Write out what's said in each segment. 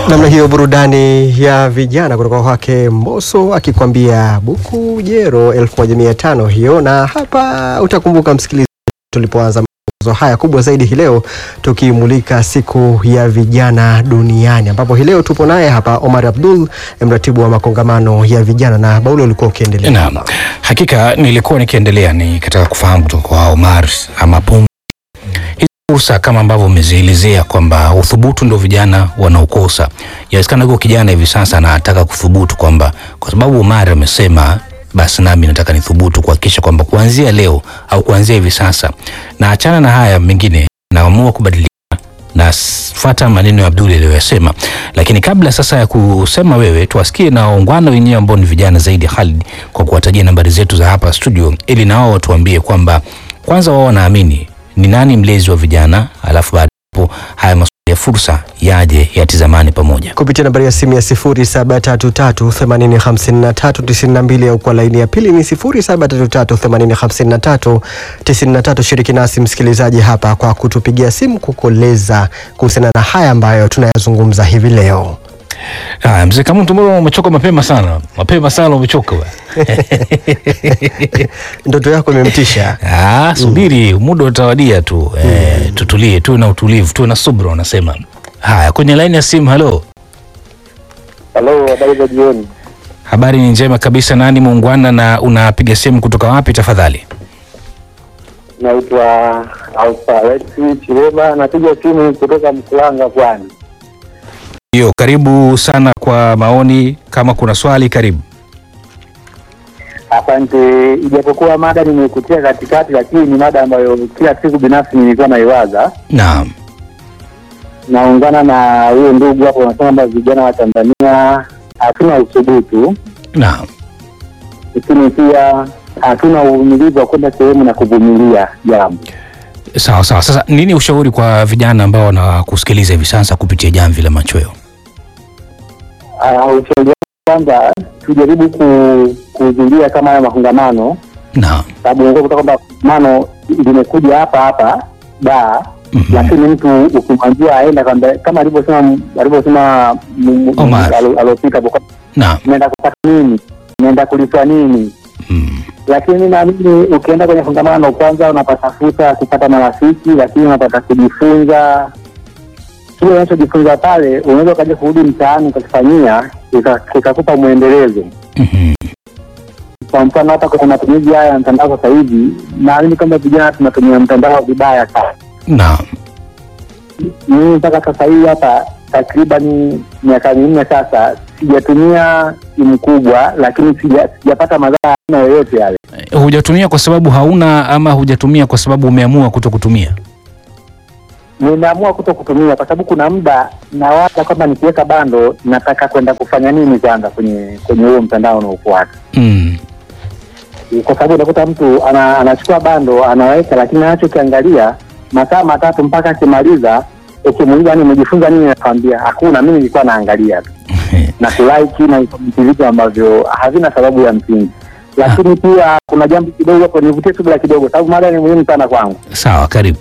Namna hiyo burudani ya vijana kutoka kwake Mbosso akikwambia buku jero 1500 hiyo. Na hapa utakumbuka msikilizaji, tulipoanza mazoezi haya kubwa zaidi hii leo tukimulika siku ya vijana duniani, ambapo hii leo tupo naye hapa Omar Abdul, mratibu wa makongamano ya vijana. Na Baule ulikuwa ukiendelea. Naam, hakika nilikuwa nikiendelea nikitaka kufahamu kutoka kwa Omar ama fursa kama ambavyo umezielezea kwamba uthubutu ndio vijana wanaokosa. Yawezekana yuko kijana hivi sasa anataka kuthubutu kwamba kwa sababu Omar amesema basi nami nataka nithubutu kuhakikisha kwamba kuanzia leo au kuanzia hivi sasa na achana na haya mengine, naamua kubadilika na fuata maneno ya Abdul aliyosema. Lakini kabla sasa ya kusema wewe, tuwasikie na waungwana wenyewe ambao ni vijana zaidi, Khalid, kwa kuwatajia nambari zetu za hapa studio ili na wao watuambie kwamba kwanza wao wanaamini ni nani mlezi wa vijana, alafu baada hapo haya masuala ya fursa yaje yatizamani pamoja kupitia nambari ya simu ya 0733805392 au kwa laini ya pili ni 0733805393. Shiriki nasi msikilizaji hapa kwa kutupigia simu kukoleza kuhusiana na haya ambayo tunayazungumza hivi leo. Mzee kama tumbo umechoka mapema sana umechoka wewe. Ndoto yako imemtisha. Subiri muda utawadia tu. Tutulie tu na utulivu tu na subra unasema. Haya, kwenye line ya simu. Halo, habari za jioni. Habari ni njema kabisa. Nani muungwana na unapiga simu kutoka wapi tafadhali? Naitwa Alfred Chireba, napiga simu kutoka Mkulanga, Pwani. Hiyo, karibu sana kwa maoni, kama kuna swali karibu. Asante, ijapokuwa mada nimekutia katikati, lakini ni mada ambayo kila siku binafsi nilikuwa naiwaza. Naam. Naungana na huyo ndugu hapo, anasema kwamba vijana wa Tanzania hatuna uthubutu. Naam. Lakini pia hatuna uvumilivu wa kwenda sehemu na kuvumilia jambo. Sawa. Sasa nini ushauri kwa vijana ambao wanakusikiliza hivi sasa kupitia Jamvi la Machweo? Ushauri kwamba tujaribu kuhudhuria kama haya makongamano. Naam. Sababu ngoja kutoka kwamba kongamano limekuja hapa lakini mtu ukimwambia aenda kama alivyosema alopita naam, unaenda kupata nini, unaenda kulipwa nini. Lakini naamini ukienda kwenye kongamano kwanza unapata fursa kupata marafiki, lakini unapata kujifunza. Kile unachojifunza pale unaweza ukaja kurudi mtaani ukakifanyia kikakupa muendelezo. Kwa mfano hata kwa matumizi haya ya mtandao sasa hivi, naamini kwamba vijana tunatumia mtandao vibaya sana. Naam. Mimi mpaka sasa hivi hapa takriban miaka 4 sasa sijatumia simu kubwa, lakini sijapata madhara yoyote yale. Hujatumia kwa sababu hauna ama hujatumia kwa sababu umeamua kutokutumia? Nimeamua kutokutumia kwa sababu kuna muda nawaza kwamba nikiweka bando nataka kwenda kufanya nini kwanza kwenye huo mtandao unaofuata. Kwa sababu unakuta mtu anachukua bando anaweka, lakini anachokiangalia masaa 3 mpaka akimaliza, ukimuuliza nimejifunza nini, anakuambia hakuna, mimi nilikuwa naangalia tu. Na kulike na vitu ambavyo havina sababu ya msingi. Lakini pia kuna jambo kidogo hapo nivutie subira kidogo, sababu mada ni muhimu sana kwangu. Sawa, karibu.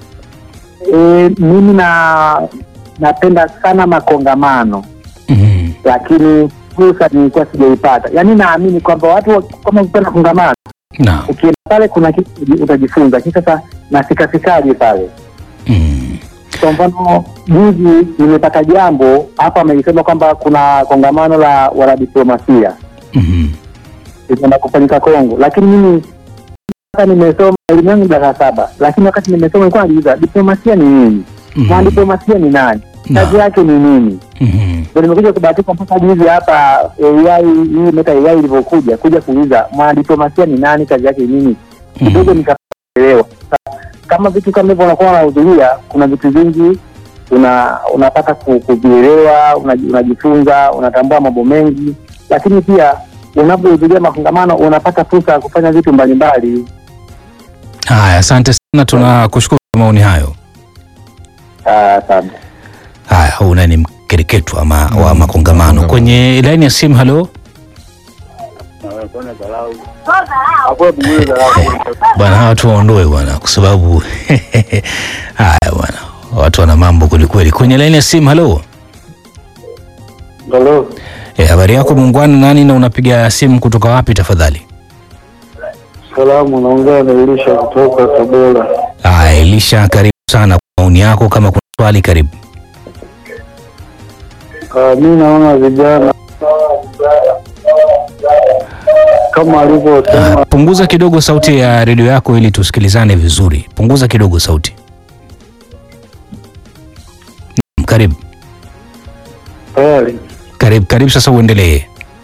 Mimi napenda sana makongamano. Lakini fursa nilikuwa sijaipata. Yaani naamini kwamba watu kama ukipenda kongamano, ukienda pale kuna kitu utajifunza. Sasa nafikafikaje pale? Kwa mfano juzi nimepata jambo hapa, amesema kwamba kuna kongamano la wanadiplomasia. Itaenda kufanyika Kongo, lakini mimi sasa nimesoma elimu yangu darasa 7, lakini wakati nimesoma nilikuwa najiuliza diplomasia ni nini? Na diplomasia ni nani? Kazi yake ni nini? Ndio nimekuja kubahatika mpaka juzi hapa AI hii meta AI ilivyokuja kuuliza diplomasia ni nani, kazi yake ni nini? Kidogo nikaelewa. Kama vitu kama hivyo unakuwa unahudhuria, kuna vitu vingi unapata kuvielewa, unajifunza, unatambua mambo mengi. Lakini pia unapohudhuria makongamano unapata fursa ya kufanya vitu mbalimbali. Haya, asante sana, tunakushukuru kwa maoni hayo. Asante. Haya, huu nani mkereketu wa makongamano kwenye line ya simu. Halo. Bwana, watu waondoe bwana, kwa sababu haya bwana, watu wana mambo kweli kweli. Kwenye line ya simu. Halo. Halo. Habari yako muungwana, nani na unapiga simu kutoka wapi tafadhali? Salamu, naongea na Elisha kutoka Tabora. Elisha, karibu sana kwa maoni yako, kama kuna swali karibu. Mimi naona vijana kama alivyosema. Punguza kidogo sauti ya redio yako ili tusikilizane vizuri. Punguza kidogo sauti. Karibu. Karibu sasa uendelee.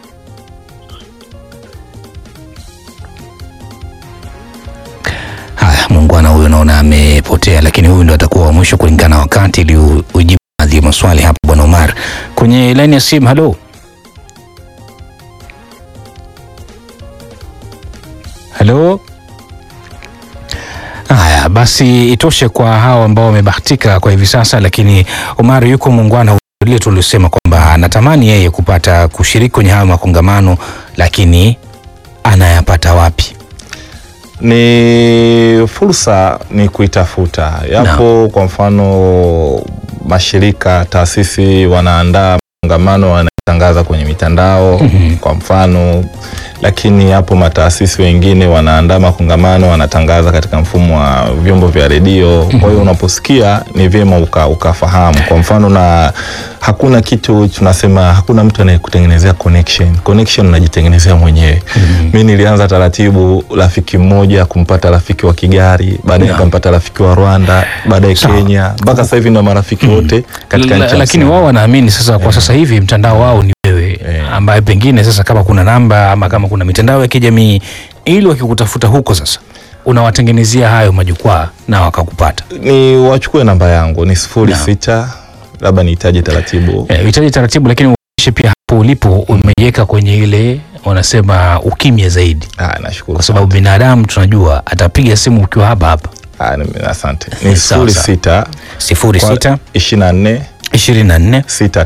Haya, muungwana huyo naona amepotea, lakini huyu ndo atakuwa wa mwisho kulingana na wakati ili ujibu baadhi ya maswali hapa bwana Omar. Kwenye line ya simu, halo. Halo. Haya, basi itoshe kwa hao ambao wamebahatika kwa hivi sasa, lakini Omar yuko muungwana ile tulisema kwamba anatamani yeye kupata kushiriki kwenye hayo makongamano, lakini anayapata wapi? Ni fursa ni kuitafuta. Yapo kwa mfano mashirika, taasisi wanaandaa makongamano, wanatangaza kwenye mitandao kwa mfano, lakini hapo mataasisi wengine wanaandaa makongamano, wanatangaza katika mfumo wa vyombo vya redio. Kwa hiyo unaposikia ni vyema ukafahamu. Kwa mfano, na hakuna kitu tunasema, hakuna mtu anayekutengenezea connection unajitengenezea mwenyewe. Mimi nilianza taratibu, rafiki mmoja kumpata rafiki wa Kigari, baadaye nikampata rafiki wa Rwanda, baadaye Kenya, mpaka sasa hivi na marafiki wote katika nchi. Lakini wao wanaamini sasa kwa sasa hivi mtandao wao ni wewe, ambaye pengine sasa kama kuna namba ama kama kuna mitandao ya kijamii, ili wakikutafuta huko sasa unawatengenezea hayo majukwaa na wakakupata. Ni wachukue namba yangu, ni 06 labda nihitaji taratibu. Uhitaji taratibu, lakini uonyeshe pia hapo ulipo umeiweka kwenye ile wanasema ukimya zaidi. Nashukuru. Kwa sababu binadamu tunajua atapiga simu ukiwa hapa. Asante. Ni 06 24 65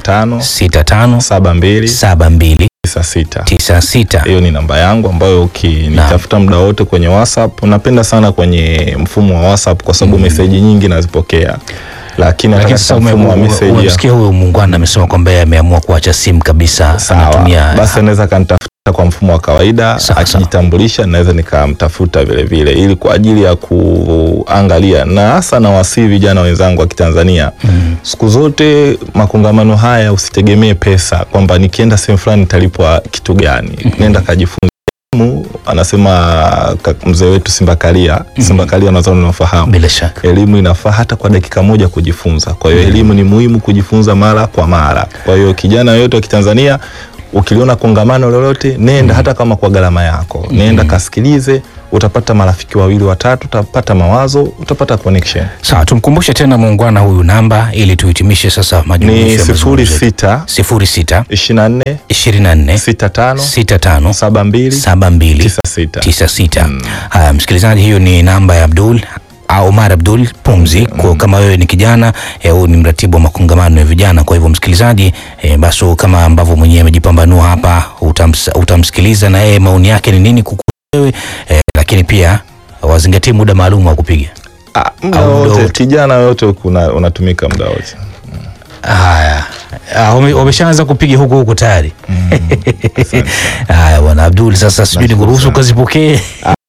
72 96. Hiyo ni namba yangu ambayo ukinitafuta muda wote kwenye WhatsApp. Napenda sana kwenye mfumo wa WhatsApp kwa sababu message nyingi nazipokea. Lakini sasa mfumo wa message, unasikia huyo muungwana amesema kwamba yeye ameamua kuacha simu kabisa, anatumia. Basi anaweza kanitafuta kwa mfumo wa kawaida, akijitambulisha naweza nikamtafuta vile vile, ili kwa ajili ya kuangalia. Na hasa na wasi vijana wenzangu wa Kitanzania, siku zote makongamano haya usitegemee pesa kwamba nikienda sehemu fulani nitalipwa kitu gani. Nenda kajifunza. Anasema mzee wetu Simbakalia, nadhani unafahamu. Bila shaka. Elimu inafaa hata kwa dakika moja kujifunza. Kwa hiyo elimu ni muhimu kujifunza mara kwa mara. Kwa hiyo kijana yote wa Kitanzania, ukiliona kongamano lolote, nenda hata kama kwa gharama yako. Nenda kasikilize, utapata marafiki wawili watatu, utapata mawazo, utapata connection. Sawa, tumkumbushe tena muungwana huyu namba ili tuhitimishe sasa majumuisho. Ni 06 24 65 72 96. Haya msikilizaji, hiyo ni namba ya Abdul Omar Abdul Pumzi. Kwa kama wewe ni kijana, huyu ni mratibu wa makongamano ya vijana. Kwa hivyo msikilizaji, basi kama ambavyo mwenyewe amejipambanua hapa, utamsikiliza na yeye maoni yake ni nini kukuwewe, lakini pia wazingatie muda maalum wa kupiga. Muda wote, kijana yote unatumika muda wote. Haya, wameshaanza kupiga huko tayari. Haya bwana Abdul, sasa sijui nikuruhusu ukazipokee.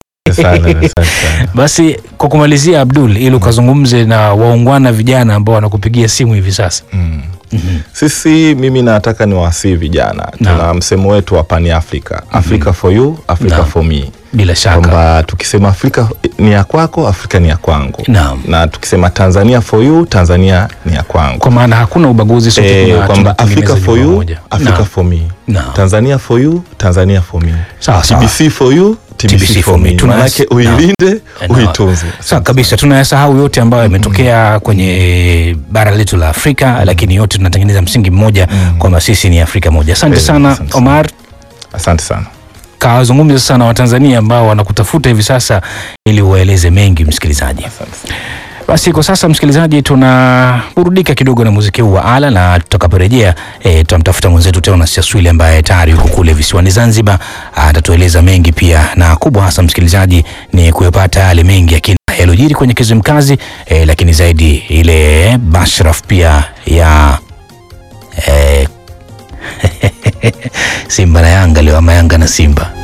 Basi kwa kumalizia Abdul, ili ukazungumze na waungwana vijana ambao wanakupigia simu hivi sasa. Mimi nataka niwasihi vijana. Tuna msemo wetu wa Pan Africa, Africa for you, Africa for me. Bila shaka. Kwamba tukisema Afrika ni ya kwako, Afrika ni ya kwangu. Na tukisema Tanzania for you, Tanzania ni ya kwangu. Kwa maana hakuna ubaguzi, sote kuna kwamba Africa for you, Africa for me. Tanzania for you, Tanzania for me. TBC for you, TBC for me. Manake uilinde, uitunze. Sawa kabisa, tunayasahau yote ambayo yametokea kwenye bara letu la Afrika, lakini yote tunatengeneza msingi mmoja kwamba sisi ni Afrika moja. Asante sana Omar. Asante sana. Kazungumza sana Watanzania ambao wanakutafuta hivi sasa ili uwaeleze mengi msikilizaji. Basi kwa sasa msikilizaji, tunaburudika kidogo na muziki huu wa ala, na tutakaporejea tutamtafuta mwenzetu Tena Siaswili ambaye tayari yuko kule visiwani Zanzibar, atatueleza mengi pia, na kubwa hasa msikilizaji ni kuyapata yale mengi yaliyojiri kwenye Kizimkazi, lakini zaidi ile Bashraf pia ya Simba na Yanga leo ama Yanga na Simba.